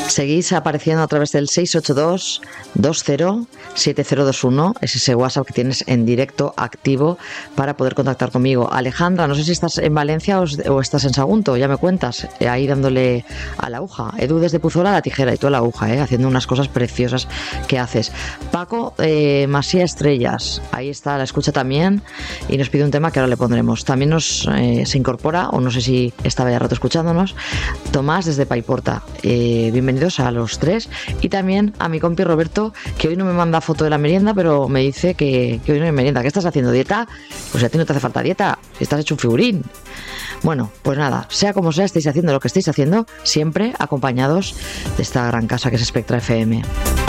Seguís apareciendo a través del 682-207021, es ese WhatsApp que tienes en directo activo para poder contactar conmigo. Alejandra, no sé si estás en Valencia o estás en Sagunto, ya me cuentas, ahí dándole a la aguja. Edu desde Puzola a la tijera y tú a la aguja, haciendo unas cosas preciosas que haces. Paco Masía Estrellas, ahí está, la escucha también y nos pide un tema que ahora le pondremos. También se incorpora, o no sé si estaba ya rato escuchándonos, Tomás desde Paiporta. Bienvenidos a los tres, y también a mi compi Roberto, que hoy no me manda foto de la merienda, pero me dice que hoy no hay merienda. ¿Qué estás haciendo? ¿Dieta? Pues a ti no te hace falta dieta, estás hecho un figurín. Bueno, pues nada, sea como sea, estéis haciendo lo que estéis haciendo, siempre acompañados de esta gran casa que es Spectra FM.